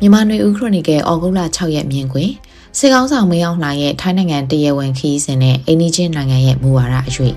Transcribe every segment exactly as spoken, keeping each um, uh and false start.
မြန်မာနွေဦးခရိုနီကယ်ဩဂုတ်လ၆ရက်မြင်ကွင်းစစ်ကောင်းဆောင်မင်းအောင်လှိုင်ရဲ့ထိုင်းနိုင်ငံတရားဝင်ခီးစဉ်နဲ့အိန္ဒိချင်းနိုင်ငံရဲ့မူဝါဒအရွေ့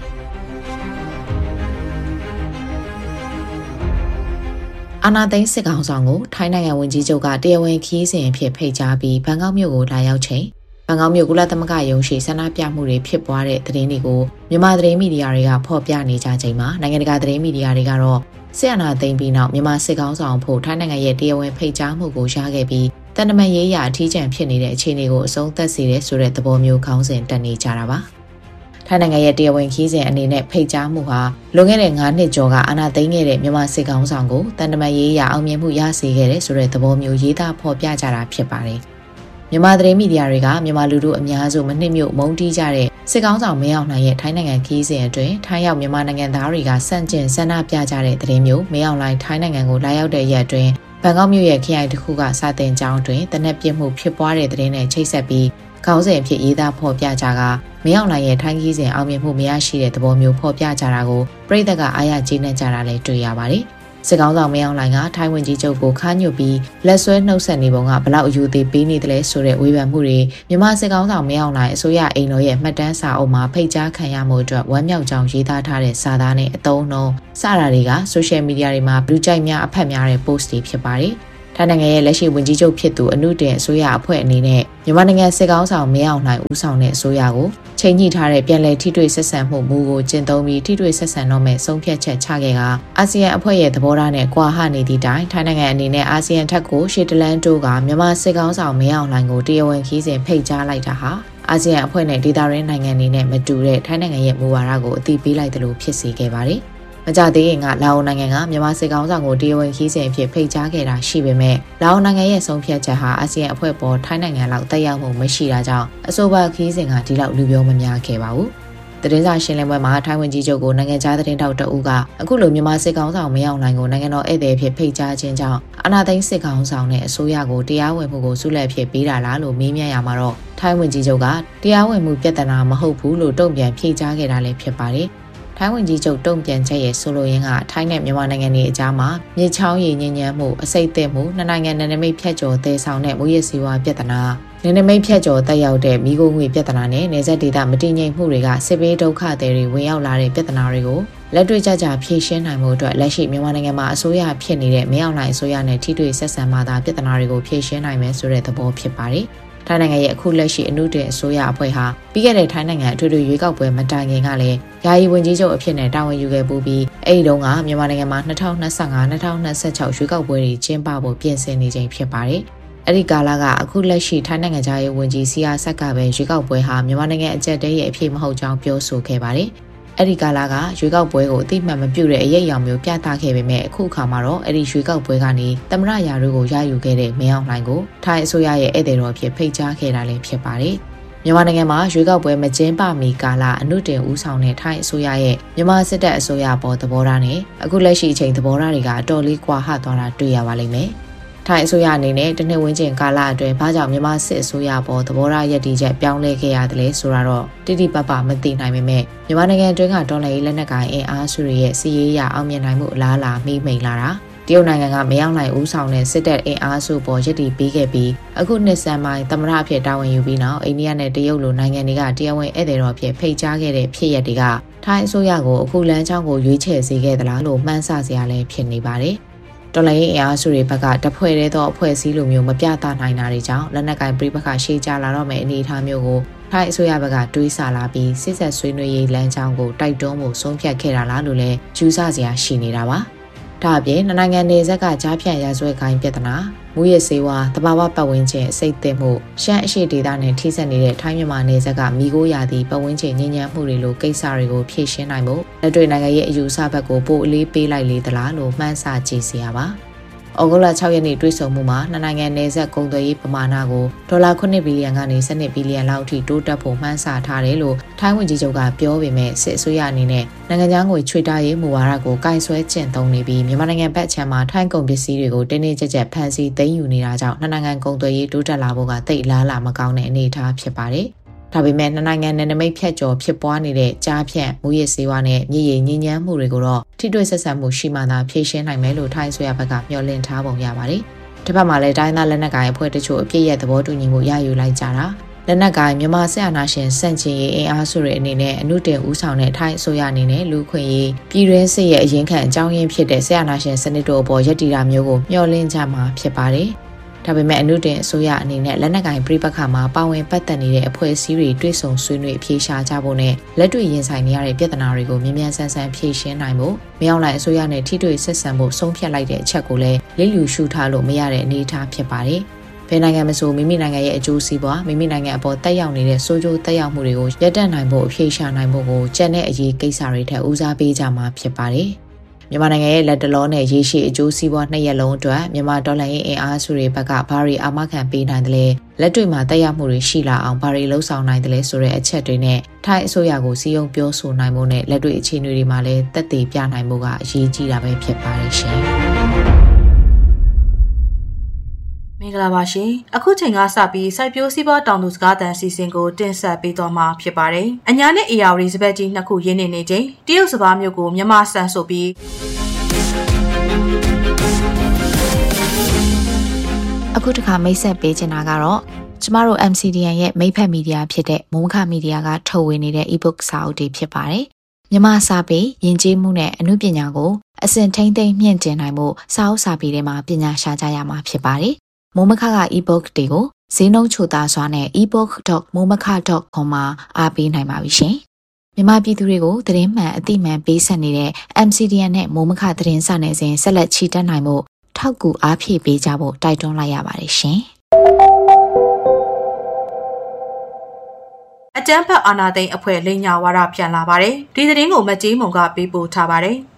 အာနာသိန်းစစ်ကောင်းဆောင်ကိုထိုင်းနိုင်ငံဝန်ကြီးချုပ်ကတရားဝင်ခီးစဉ်ဖြစ်ဖိတ်ကြားပြီးဘန်ကောက်မြို့ကိုလာရောက်ချိန်ဘန်ကောက်မြို့ကုလသမဂ္ဂရုံးရှိဆန္ဒပြမှုတွေဖြစ်ပွားတဲ့သတင်းတွေကိုမြန်မာသတင်းမီဒီယာတွေကဖော်ပြနေကြချိန်မှာနိုင်ငံတကာသတင်းမီဒီယာတွေကတော့စစ်အာဏာသိမ်းပြီးနောက်မြန်မာစစ်ကောင်းဆောင်ဖို့ထိုင်းနိုင်ငံရဲ့တရားဝင်ဖိတ်ကြားမှုကိုရခဲ့ပြီးတန်တမန်ရေးရာအထီးကျန်ဖြစ်နေတဲ့အခြေအနေကိုအဆုံးသတ်စေတဲ့ဆိုတဲ့သဘောမျိုးခေါင်းစဉ်တက်နေကြတာပါ။ထိုင်းနိုင်ငံရဲ့တရားဝင်ခီးစဉ်အနေနဲ့ဖိတ်ကြားမှုဟာလွန်ခဲ့တဲ့၅နှစ်ကျော်ကအာဏာသိမ်းခဲ့တဲ့မြန်မာစစ်ကောင်းဆောင်ကိုတန်တမန်ရေးရာအောင်မြင်မှုရစေခဲ့တဲ့ဆိုတဲ့သဘောမျိုးရေးသားဖော်ပြကြတာဖြစ်ပါတယ်။မြန်မာသတင်းမီဒီယာတွေကမြန်မာလူထုအများစုမနှစ်မြို့မုန်းတီးကြတဲ့စစ်ကောင်းဆောင်မင်းအောင်လှိုင်ရဲ့ထိုင်းနိုင်ငံခီးစဉ်အတွင်းထိုင်းရောက်မြန်မာနိုင်ငံသားတွေကစန့်ကျင်ဆန္ဒပြကြတဲ့သတင်းမျိုးမင်းအောင်လှိုင်ထိုင်းနိုင်ငံကိုလာရောက်တဲ့ရက်အတွင်းဘန်ကောက်မြို့ရဲ့ခရိုင်တစ်ခုကစာတင်ကျောင်းတွင်တနက်ပြစ်မှုဖြစ်ပွားတဲ့သတင်းနဲ့ချိတ်ဆက်ပြီးခေါင်းစဉ်ဖြစ်ရေးသားဖော်ပြကြကမင်းအောင်လှိုင်ရဲ့ထိုင်းခီးစဉ်အောင်မြင်မှုမရရှိတဲ့သဘောမျိုးဖော်ပြကြတာကိုပြည်သက်ကအားရကျေနပ်ကြတာလည်းတွေ့ရပါတယ်။စစ်ကောင်းဆောင်မင်းအောင်လှိုင်ကထိုင်းဝန်ကြီးချုပ်ကိုခါညွတ်ပြီးလက်ဆွဲနှုတ်ဆက်နေပုံကဘလောက်အယူသေးပေးနေတယ်လဲဆိုတဲ့ဝေဖန်မှုတွေမြန်မာစစ်ကောင်းဆောင်မင်းအောင်လှိုင်အစိုးရအိမ်တော်ရဲ့မှတ်တမ်းစာအုပ်မှာဖိတ်ကြားခံရမှုအတွက်ဝမ်းမြောက်ကြောင်းရေးသားထားတဲ့စာသားနဲ့အသုံးအနှုန်းစတာတွေကဆိုရှယ်မီဒီယာတွေမှာလူကြိုက်များအဖက်များတဲ့ post တွေဖြစ်ပါတယ်။ထိုင်းနိုင်ငံရဲ့လက်ရှိဝန်ကြီးချုပ်ဖြစ်သူအနုတင်အစိုးရအဖွဲ့အနေနဲ့မြန်မာနိုင်ငံစစ်ကောင်းဆောင်မင်းအောင်လှိုင်ဦးဆောင်တဲ့အစိုးရကိုချိန်ညှိထားတဲ့ပြည်내ထိတွေ့ဆက်ဆံမှုမူကိုကျင့်သုံးပြီးထိတွေ့ဆက်ဆံတော့မဲ့ဆုံးဖြတ်ချက်ချခဲ့ကအာဆီယံအဖွဲ့ရဲ့သဘောထားနဲ့ကွာဟနေသည့်တိုင်ထိုင်းနိုင်ငံအနေနဲ့အာဆီယံထက်ကိုရှေ့တလန်းတိုးကမြန်မာစစ်ကောင်းဆောင်မင်းအောင်လှိုင်ကိုတရားဝင်ခီးစဉ်ဖိတ်ကြားလိုက်တာဟာအာဆီယံအဖွဲ့နဲ့ဒေသရင်းနိုင်ငံတွေနဲ့မတူတဲ့ထိုင်းနိုင်ငံရဲ့မူဝါဒကိုအသိပေးလိုက်တယ်လို့ဖြစ်စေခဲ့ပါတယ်မကြသေးခင်ကလာအိုနိုင်ငံကမြန်မာစစ်ကောင်းဆောင်ကိုတရားဝင်ခီးစဉ်အဖြစ်ဖိတ်ကြားခဲ့တာရှိပေမဲ့လာအိုနိုင်ငံရဲ့ဆုံးဖြတ်ချက်ဟာအာဆီယံအဖွဲ့ပေါ်ထိုင်းနိုင်ငံလောက်တက်ရောက်မှုမရှိတာကြောင့်အဆိုပါခီးစဉ်ကဒီလောက်လူပြောမများခဲ့ပါဘူး။သတင်းစာရှင်းလင်းပွဲမှာထိုင်းဝန်ကြီးချုပ်ကိုနိုင်ငံခြားသတင်းတောက်တအုပ်ကအခုလိုမြန်မာစစ်ကောင်းဆောင်မင်းအောင်လှိုင်ကိုနိုင်ငံတော်ဧည့်သည်ဖြစ်ဖိတ်ကြားခြင်းကြောင့်အာဏာသိမ်းစစ်ကောင်းဆောင်နဲ့အစိုးရကိုတရားဝင်မှုကိုဆုလက်ဖြစ်ပေးတာလားလို့မေးမြန်းရမှာတော့ထိုင်းဝန်ကြီးချုပ်ကတရားဝင်မှုပြဿနာမဟုတ်ဘူးလို့တုံ့ပြန်ဖြေကြားခဲ့တာလည်းဖြစ်ပါတယ်။ထိုင်းဝန်ကြီးချုပ်တုံ့ပြန်ချက်ရဲ့ဆိုလိုရင်းကထိုင်းနဲ့မြန်မာနိုင်ငံတွေအကြားမှာမြေချောင်းရည်ညဉ့်ညမ်းမှုအစိတ်သက်မှုနှစ်နိုင်ငံနယ်နိမိတ်ဖြတ်ကျော်သေးဆောင်တဲ့မူရစီဝါပြဿနာနယ်နိမိတ်ဖြတ်ကျော်တက်ရောက်တဲ့မိခိုးငွေပြဿနာနဲ့နယ်စပ်ဒေသမတည်ငြိမ်မှုတွေကစစ်ဘေးဒုက္ခတွေဝင်ရောက်လာတဲ့ပြဿနာတွေကိုလက်တွေ့ကျကျဖြေရှင်းနိုင်မှုအတွက်လက်ရှိမြန်မာနိုင်ငံမှာအစိုးရဖြစ်နေတဲ့မင်းအောင်လှိုင်အစိုးရနဲ့ထိတွေ့ဆက်ဆံမှသာပြဿနာတွေကိုဖြေရှင်းနိုင်မယ်ဆိုတဲ့သဘောဖြစ်ပါတယ်ထိုင်းနိုင်ငံရဲ့အခုလက်ရှိအနုတင်အစိုးရအဖွဲ့ဟာပြီးခဲ့တဲ့ထိုင်းနိုင်ငံအထွေထွေရွေးကောက်ပွဲမတိုင်ခင်ကလည်းယာယီဝန်ကြီးချုပ်အဖြစ်နဲ့တာဝန်ယူခဲ့ပူးပြီးအဲ့ဒီတုန်းကမြန်မာနိုင်ငံမှာ၂၀၂၅-၂၀၂၆ရွေးကောက်ပွဲတွေကျင်းပဖို့ပြင်ဆင်နေချိန်ဖြစ်ပါတယ်။အဲ့ဒီကာလကအခုလက်ရှိထိုင်းနိုင်ငံသားရေးဝန်ကြီးစီယာဆက်ကပဲရွေးကောက်ပွဲဟာမြန်မာနိုင်ငံအကြက်တဲရဲ့အဖြစ်မဟုတ်ကြောင်းပြောဆိုခဲ့ပါတယ်။အဲ့ဒီကာလကရွေးကောက်ပွဲကိုအတိအမှန်မပြုတဲ့အရေးအယောင်မျိုးပြသခဲ့ပေမဲ့အခုအခါမှာတော့အဲ့ဒီရွေးကောက်ပွဲကနေသမ္မတရာထူးကိုရယူခဲ့တဲ့မင်းအောင်လှိုင်ကိုထိုင်းအစိုးရရဲ့ဧည့်သည်တော်ဖြစ်ဖိတ်ကြားခဲ့တာလည်းဖြစ်ပါတယ်။မြန်မာနိုင်ငံမှာရွေးကောက်ပွဲမကျင်းပမီကာလအနုတင်ဦးဆောင်တဲ့ထိုင်းအစိုးရရဲ့မြန်မာစစ်တပ်အစိုးရပေါ်သဘောထားနဲ့အခုလက်ရှိအချိန်သဘောထားတွေကအတော်လေးကွာဟသွားတာတွေ့ရပါလိမ့်မယ်။ထိုင်းအစိုးရအနေနဲ့တနှစ်ဝန်းကျင်ကာလအတွင်းဘာကြောင့်မြန်မာစစ်အစိုးရပေါ်သဘောထားရည်တည်ချက်ပြောင်းလဲခဲ့ရတယ်လဲဆိုတာတော့တိတိပပမသိနိုင်ပေမဲ့မြန်မာနိုင်ငံအတွင်းကတော်လှန်ရေးလက်နက်ကိုင်အင်အားစုတွေရဲ့စီးရေးရအောင်မြင်နိုင်မှုအလားအလာမိမိန်လာတာတရုတ်နိုင်ငံကမရောက်နိုင်ဦးဆောင်တဲ့စစ်တပ်အင်အားစုပေါ်ရည်တည်ပေးခဲ့ပြီးအခုနှစ်ဆန်းပိုင်းသမ္မတအဖြစ်တာဝန်ယူပြီးနောက်အိန္ဒိယနဲ့တရုတ်လိုနိုင်ငံတွေကတရားဝင်ဧည့်သည်တော်ဖြစ်ဖိတ်ကြားခဲ့တဲ့ဖြစ်ရပ်တွေကထိုင်းအစိုးရကိုအခုလမ်းကြောင်းကိုရွေးချယ်စေခဲ့သလားလို့မှန်းဆစရာလည်းဖြစ်နေပါတယ်တော်လိုင်းအင်အားစုတွေဘက်ကတဖွဲ့သေးသောအဖွဲ့အစည်းလိုမျိုးမပြသနိုင်တာတွေကြောင့်လက်နက်ကိုင်ပြည်ပခါရှေ့ကျလာတော့မယ့်အနေအထားမျိုးကိုထိုင်းအစိုးရဘက်ကတွေးဆလာပြီးစစ်ဆက်ဆွေးနွေးရေးလမ်းကြောင်းကိုတိုက်တွန်းမှုဆုံးဖြတ်ခဲ့တာလားလို့လည်းကျူးဆစရာရှိနေတာပါဒါအပြင်နိုင်ငံနယ်စပ်ကကြားဖြတ်ရာဇဝတ်ကိုင်းပြဿနာမူရစေဝါတဘာဝပတ်ဝန်းကျင်အစိတ်သက်မှုရှမ်းအရှိဒေသနဲ့ထိစပ်နေတဲ့ထိုင်းမြန်မာနယ်စပ်ကမိခိုးရာသီပတ်ဝန်းကျင်ညဉ့်ညမ်းမှုတွေလိုကိစ္စတွေကိုဖြေရှင်းနိုင်ဖို့လက်တွေ့နိုင်ငံရဲ့အယူအဆဘက်ကိုပို့အလေးပေးလိုက်လေသလားလို့မှန်းဆကြည့်စရာပါ။ဩဂုတ်လ၆ရက်နေ့တွေ့ဆုံမှုမှာနှစ်နိုင်ငံနယ်စပ်ကုန်သွယ်ရေးပမာဏကိုဒေါ်လာခုနှစ်ဘီလီယံကနေ၁၂ဘီလီယံလောက်အထိတိုးတက်ဖို့မှန်းဆထားတယ်လို့ထိုင်းဝန်ကြီးချုပ်ကပြောပေမဲ့စစ်အစိုးရအနေနဲ့နိုင်ငံခြားငွေချွေတာရေးမူဝါဒကိုကင်ဆွဲကျင့်သုံးနေပြီးမြန်မာနိုင်ငံဘက်ခြမ်းမှာထိုင်းကုန်ပစ္စည်းတွေကိုတင်းတင်းကြပ်ကြပ်ဖန်ဆီးသိမ်းယူနေတာကြောင့်နှစ်နိုင်ငံကုန်သွယ်ရေးတိုးတက်လာဖို့ကသိပ်လားလာမကောင်းတဲ့အနေအထားဖြစ်ပါတယ်။ဒါပေမဲ့နှစ်နိုင်ငံနယ်နိမိတ်ဖြတ်ကျော်ဖြစ်ပွားနေတဲ့ကြားဖြတ်မူရစ်စေဝါနဲ့မြေရည်ညဉ့်ညမ်းမှုတွေကိုတော့ထိတွေ့ဆက်ဆံမှုရှိမှသာဖြေရှင်းနိုင်မယ်လို့ထိုင်းဆိုရဘက်ကမျှော်လင့်ထားပုံရပါတယ်။တစ်ဖက်မှာလည်းတိုင်းသားလက်နက်ကိုင်အဖွဲ့တချို့အပြည့်ရဲ့သဘောတူညီမှုရယူလိုက်ကြတာလက်နက်ကိုင်မြန်မာစစ်အာဏာရှင်စန့်ကျင်ရေးအင်အားစုတွေအနေနဲ့အမှုတင်ဦးဆောင်တဲ့ထိုင်းအစိုးရအနေနဲ့လူခွင့်ရေးပြည်တွင်းစစ်ရဲ့အရင်ခံအကြောင်းရင်းဖြစ်တဲ့စစ်အာဏာရှင်စနစ်တို့အပေါ်ရည်တည်တာမျိုးကိုမျှော်လင့်ကြမှာဖြစ်ပါတယ်။ဒါပေမဲ့အမှုတင်အစိုးရအနေနဲ့လက်နက်ကိုင်ပြည်ပခါမှာပါဝင်ပတ်သက်နေတဲ့အဖွဲ့အစည်းတွေတွဲဆုံဆွေးနွေးအဖြေရှာကြဖို့နဲ့လက်တွေ့ရင်ဆိုင်နေရတဲ့ပြဿနာတွေကိုမြ мян ဆန်းဆန်းဖြေရှင်းနိုင်ဖို့မြောက်လိုက်အစိုးရနဲ့ထိတွေ့ဆက်ဆံဖို့ဆုံးဖြတ်လိုက်တဲ့အချက်ကိုလည်းလစ်လျူရှုထားလို့မရတဲ့အနေအထားဖြစ်ပါတယ်။ဘယ်နိုင်ငံမဆိုမိမိနိုင်ငံရဲ့အကျိုးစီးပွားမိမိနိုင်ငံအပေါ်တက်ရောက်နေတဲ့စိုးကျိုးတက်ရောက်မှုတွေကိုရပ်တန့်နိုင်ဖို့အဖြေရှာနိုင်ဖို့ကိုကြံတဲ့အရေးကိစ္စတွေထက်ဦးစားပေးကြမှာဖြစ်ပါတယ်။မြန်မာနိုင်ငံရဲ့လက်တလောနဲ့ရေရှည်အကျိုးစီးပွားနှစ်ရက်လုံးအတွက်မြန်မာဒေါ်လာရေးအင်အားစုတွေဘက်ကဘာတွေအာမခံပေးနိုင်တယ်လဲလက်တွေ့မှာတက်ရောက်မှုတွေရှိလာအောင်ဘာတွေလှုံ့ဆော်နိုင်တယ်လဲဆိုတဲ့အချက်တွေနဲ့ထိုင်းအစိုးရကိုစီယုံပြောဆိုနိုင်ဖို့နဲ့လက်တွေ့အခြေအနေတွေမှာလည်းသက်သေပြနိုင်ဖို့ကအရေးကြီးတာပဲဖြစ်ပါတယ်ရှင်။မင်္ဂလာပါရှင်အခုချိန်ကစပြီးစိုက်ပျိုးစီးပွားတောင်သူစကားသံအစီအစဉ်ကိုတင်ဆက်ပေးသွားမှာဖြစ်ပါတယ်အညာနဲ့အေယာဝတီစပက်ကြီးနှစ်ခုရင်းနေနေချိန်တရုတ်စပားမျိုးကိုမြန်မာဆန်ဆိုပြီးအခုတခါမိတ်ဆက်ပေးချင်တာကတော့ကျမတို့ M C D N ရဲ့မိတ်ဖက်မီဒီယာဖြစ်တဲ့မုံခမီဒီယာကထုတ်ဝေနေတဲ့ e-book စာအုပ်တွေဖြစ်ပါတယ်မြန်မာစာပေယဉ်ကျေးမှုနဲ့အမှုပညာကိုအစဉ်ထိမ့်သိမ့်မြင့်တင်နိုင်မှုစာအုပ်စာပေတွေမှာပညာရှာကြရမှာဖြစ်ပါတယ်မုံမခက e-book တွေကိုဈေးနှုန်းချိုသားစွာနဲ့ e book dot momaka dot com မှာအားပေးနိုင်ပါပြီရှင်။မြန်မာပြည်သူတွေကိုသတင်းမှန်အသိမှန်ပေးဆက်နေတဲ့ M C D N နဲ့မုံမခသတင်းစာနယ်စဉ်ဆက်လက်ချီတက်နိုင်မှုထောက်ကူအားဖြည့်ပေးကြဖို့တိုက်တွန်းလိုက်ရပါတယ်ရှင်။အကြမ်းဖက်အာဏာသိမ်းအဖွဲ့လိန်ညာဝါဒပြန်လာပါတယ်။ဒီသတင်းကိုမကြေးမုံကပေးပို့ထားပါတယ်။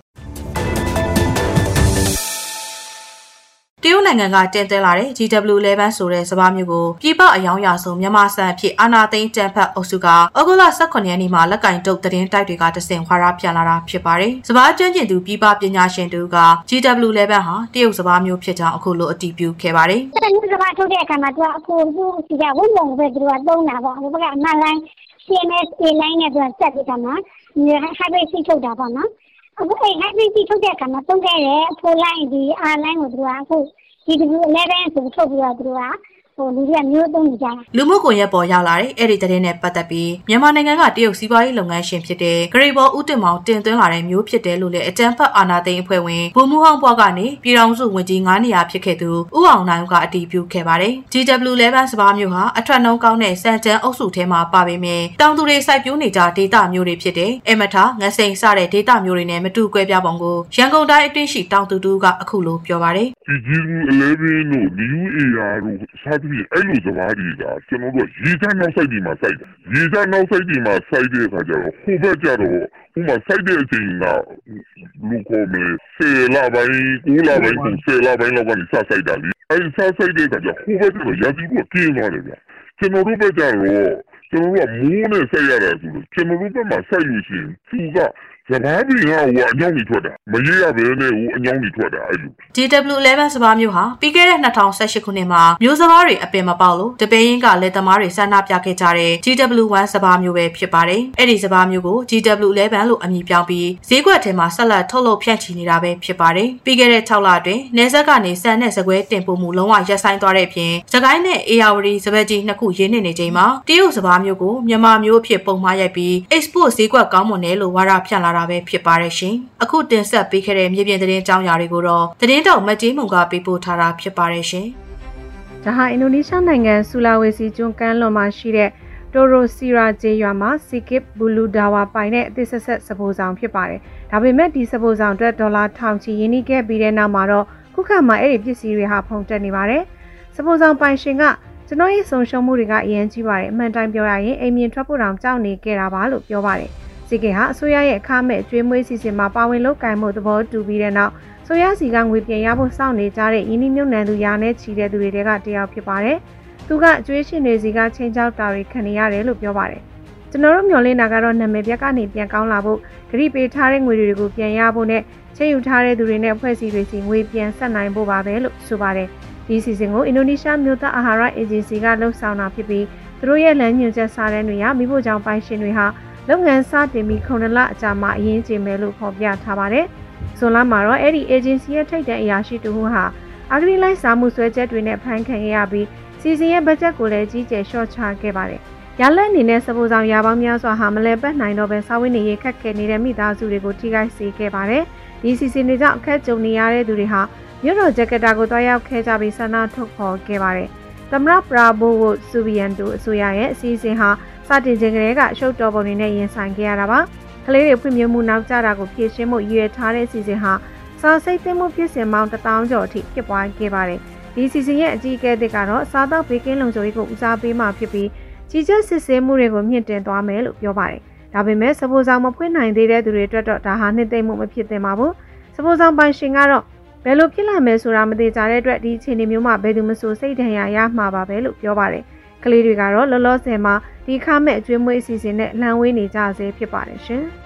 တရုတ်နိုင်ငံကတင်သွင်းလာတဲ့ G W eleven ဆိုတဲ့စပါးမျိုးကိုပြည်ပအယောင်ရဆုံးမြန်မာဆန်အဖြစ်အာနာသိန်းတန်ဖတ်အုပ်စုကဩဂုတ်လ၁၇ရက်နေ့မှာလက်ကင်တုတ်သတင်းတိုက်တွေကတဆင့်ခွာရပြန်လာတာဖြစ်ပါတယ်။စပါးကျွမ်းကျင်သူပြည်ပပညာရှင်တို့က G W eleven ဟာတရုတ်စပါးမျိုးဖြစ်ကြောင်းအခုလိုအတည်ပြုခဲ့ပါတယ်။တရုတ်စပါးထုတ်တဲ့အခါမှာသူကအခုသူစီကဝုန်းဝုန်းပဲသူကသုံးတာပေါ့။ဒီဘက်ကအမှန်တိုင်း C M S A line နဲ့သူကဆက်ပြီးတော့မှ hybrid seed ထုတ်တာပေါ့နော်။အခုအဲ hybrid seed ထုတ်တဲ့အခါမှာသုံးခဲ့တဲ့အဖိုး line ဒီ R line ကိုသူကအခုG W eleven ဆိုထုတ်ပြီးတော့သူကဟိုလူတွေကမျိုးသုံးနေကြတာလူမှုကွန်ရက်ပေါ်ရောက်လာတဲ့အဲ့ဒီသတင်းနဲ့ပတ်သက်ပြီးမြန်မာနိုင်ငံကတရုတ်စီးပွားရေးလုပ်ငန်းရှင်ဖြစ်တဲ့ဂရိဘောဦးတင်မောင်တင်သွင်းလာတဲ့မျိုးဖြစ်တယ်လို့လည်းအကြံဖတ်အာနာသိန်းအဖွဲ့ဝင်ဗိုလ်မှူးဟောင်းဘွားကနေပြည်ထောင်စုဝန်ကြီးငါးနေရာဖြစ်ခဲ့သူဦးအောင်နိုင်ကအတည်ပြုခဲ့ပါတယ် G W eleven စပါးမျိုးဟာအထက်နှုန်းကောင်းတဲ့စံကြံအုပ်စုထဲမှာပါပေမဲ့တောင်သူတွေစိုက်ပျိုးနေကြဒေသမျိုးတွေဖြစ်တဲ့အမထာငစိန်စတဲ့ဒေသမျိုးတွေနဲ့မတူကွဲပြားပုံကိုရန်ကုန်တိုင်းအတွင်းရှိတောင်သူတူကအခုလိုပြောပါတယ် G W eleven တို့ New A R တို့စသဖြင့်အဲ့လိုစပါးတွေကကျွန်တော်တို့ရေချမ်းနောက်ဆိုင်ဒီမှာစိုက်တယ်ရေချမ်းနောက်ဆိုင်ဒီမှာစိုက်တဲ့အခါကျတော့ဟိုဘက်ကျတော့ဥမာစိုက်တဲ့အချိန်ကလူခေါ်မယ်ဆယ်လပိုင်းကိုးလပိုင်းကိုဆယ်လပိုင်းလောက်ကနေစစိုက်တာလေအဲ့ဒီစစိုက်တဲ့အခါကျဟိုဘက်ကျတော့ရာသီဥတုပြင်းသွားတယ်ဗျကျွန်တော်တို့ဘက်ကျတော့ကျွန်တော်တို့ကမိုးနဲ့စိုက်ရတာဆိုတော့ကျွန်တော်တို့ဘက်မှာစိုက်လို့ရှိရင်သူကစပါးပြီးဟာဟိုအညောင်းကြီးထွက်တာမရေးရဘဲနဲ့ဟိုအညောင်းကြီးထွက်တာအဲ့လို G W eleven စပါးမျိုးဟာပြီးခဲ့တဲ့၂၀၁၈ခုနှစ်မှာမျိုးစပါးတွေအပင်မပေါက်လို့တပင်းရင်းကလက်သမားတွေဆန္ဒပြခဲ့ကြတဲ့ G W one စပါးမျိုးပဲဖြစ်ပါတယ်အဲ့ဒီစပါးမျိုးကို G W eleven လို့အမည်ပြောင်းပြီးဈေးကွက်ထဲမှာဆက်လက်ထုတ်လုပ်ဖြန့်ချီနေတာပဲဖြစ်ပါတယ်ပြီးခဲ့တဲ့၆လအတွင်းနေဆက်ကနေစံနဲ့စကွဲတင်ပို့မှုလုံးဝရပ်ဆိုင်းသွားတဲ့အပြင်စကိုင်းနဲ့အေယာဝတီစပက်ကြီးနှစ်ခုရင်းနေနေချိန်မှာတရုတ်စပါးမျိုးကိုမြန်မာမျိုးအဖြစ်ပုံမှားရိုက်ပြီး export ဈေးကွက်ကောင်းမွန်တယ်လို့ဝါဒဖြန့်လာတာပဲဖြစ်ပါတယ်ရှင်အခုတင်ဆက်ပေးခဲ့တဲ့မြေပြင်သတင်းအကြောင်းအရာတွေကိုတော့သတင်းတောက်မကြေးမုံကပေးပို့ထားတာဖြစ်ပါတယ်ရှင်ဒါဟာအင်ဒိုနီးရှားနိုင်ငံဆူလာဝေစီကျွန်းကမ်းလွန်မှာရှိတဲ့တိုရိုစီရာဂျေရွာမှာစီကစ်ဘူလူဒါဝါပိုင်တဲ့အသစ်ဆက်ဆက်စပိုးဆောင်ဖြစ်ပါတယ်ဒါပေမဲ့ဒီစပိုးဆောင်အတွက်ဒေါ်လာထောင်ချီရင်းနှီးခဲ့ပြီးတဲ့နောက်မှာတော့ခုခါမှာအဲ့ဒီပစ္စည်းတွေဟာဖုန်တက်နေပါတယ်စပိုးဆောင်ပိုင်ရှင်ကကျွန်တော်ရဲ့ဆုံးရှုံးမှုတွေကအရင်ကြီးပါတယ်အမှန်တိုင်းပြောရရင်အိမ်မြင်ထွက်ဖို့တောင်ကြောက်နေခဲ့တာပါလို့ပြောပါတယ်စီကေဟာအစိုးရရဲ့အခမဲ့ကျွေးမွေးစီစဉ်မှာပါဝင်လုပ်ကိုင်မှုသဘောတူပြီးတဲ့နောက်ဆိုရစီကငွေပြန်ရဖို့စောင့်နေကြတဲ့ယင်းနှမြုံနှံသူရာနဲ့ချီတဲ့သူတွေကတယောက်ဖြစ်ပါတယ်။သူကအကျွေးရှင်တွေစီကချင်းချောက်တာတွေခံနေရတယ်လို့ပြောပါတယ်။ကျွန်တော်တို့မျှော်လင့်တာကတော့နာမည်ပြက်ကနေပြန်ကောင်းလာဖို့ဂရိပေးထားတဲ့ငွေတွေကိုပြန်ရဖို့နဲ့ချိန်ယူထားတဲ့သူတွေနဲ့အဖွဲ့အစည်းတွေစီငွေပြန်ဆက်နိုင်ဖို့ပါပဲလို့ဆိုပါတယ်။ဒီစီစဉ်ကိုအင်ဒိုနီးရှားမြို့သားအာဟာရအေဂျင်စီကလှုပ်ဆောင်တာဖြစ်ပြီးသူတို့ရဲ့လမ်းညွှန်ချက်စာတမ်းတွေဟာမိဖို့ကြောင့်ပိုင်ရှင်တွေဟာလုပ်ငန်းစတင်ပြီးခုနှစ်လအကြာမှအရင်ကျင်းမယ်လို့ဖော်ပြထားပါတယ်။ဇွန်လမှာတော့အဲ့ဒီ agency ရဲ့ထိပ်တန်းအရာရှိတူဟာအဂတိလိုက်စားမှုဆွဲချက်တွေနဲ့ဖမ်းခံရပြီးစီစဉ်ရဲ့ဘတ်ဂျက်ကိုလည်းကြီးကျယ်လျှော့ချခဲ့ပါတယ်။ရလက်အနေနဲ့စပိုဆောင်ရာပေါင်းများစွာဟာမလဲပတ်နိုင်တော့ပဲစာဝတ်နေရေးခက်ခဲနေတဲ့မိသားစုတွေကိုထိခိုက်စေခဲ့ပါတယ်။ဒီစီစဉ်တွေကြောင့်အခက်ကြုံနေရတဲ့သူတွေဟာမြို့တော်ဂျကာတာကိုတွားရောက်ခဲ့ကြပြီးဆန္ဒထုတ်ဖော်ခဲ့ပါတယ်။သမ္မတပရာဘိုဝိုဆူဘီယန်တိုအစိုးရရဲ့အစီအစဉ်ဟာစတင်ချိန်ကလေးကရှုပ်တော်ပုံတွေနဲ့ရင်ဆိုင်ခဲ့ရတာပါ။ကလေးတွေဖွံ့ဖြိုးမှုနောက်ကျတာကိုဖြည့်ရှင်းဖို့ရည်ရွယ်ထားတဲ့အစီအစဉ်ဟာစာစိတ်သိမ်းမှုဖြစ်စဉ်ပေါင်းတစ်သောင်းကျော်အထိဖြစ်ပွားခဲ့ပါတယ်။ဒီစီစဉ်ရဲ့အကြီးအကဲတွေကတော့စားသောက်ဘေးကင်းလုံခြုံရေးကိုဦးစားပေးမှဖြစ်ပြီးကြီးကျယ်စစ်ဆေးမှုတွေကိုမြင့်တင်သွားမယ်လို့ပြောပါတယ်။ဒါပေမဲ့စပိုဆောင်မဖွင့်နိုင်သေးတဲ့သူတွေအတွက်တော့ဒါဟာနှစ်သိမ့်မှုမဖြစ်သင့်ပါဘူး။စပိုဆောင်ပိုင်ရှင်ကတော့ဘယ်လိုဖြစ်လာမယ်ဆိုတာမသိကြတဲ့အတွက်ဒီအခြေအနေမျိုးမှာဘယ်သူမှဆိုစိတ်ဒဏ်ရာရမှာပါပဲလို့ပြောပါတယ်။ကလေးတွေကတော့လောလောဆယ်မှာဒီခါမဲ့အကျွေးမွေးအစီအစဉ်နဲ့လမ်းဝေးနေကြဆဲဖြစ်ပါတယ်ရှင်။